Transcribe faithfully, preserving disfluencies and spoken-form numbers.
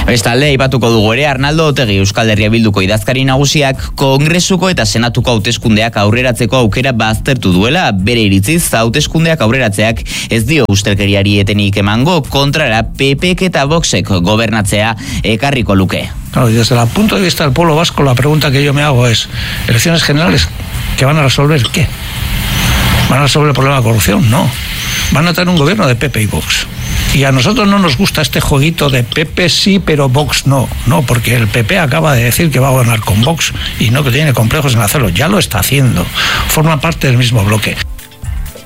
Bestalde, aipatuko dugu ere Arnaldo Otegi Euskal Herria Bilduko idazkari nagusiak Kongresuko eta Senatuko hauteskundeak aurreratzeko aukera baztertu duela. Bere iritziz, hauteskundeak aurreratzeak ez dio ustelkeriari etenik emango, kontrara P Pk eta Voxek gobernatzea ekarriko luke. Claro, y desde el punto de vista del pueblo vasco, la pregunta que yo me hago es, ¿elecciones generales que van a resolver qué? ¿Van a resolver el problema de corrupción? No. Van a tener un gobierno de P P y Vox. Y a nosotros no nos gusta este jueguito de P P sí, pero Vox no. No, porque el P P acaba de decir que va a gobernar con Vox y no que tiene complejos en hacerlo. Ya lo está haciendo. Forma parte del mismo bloque.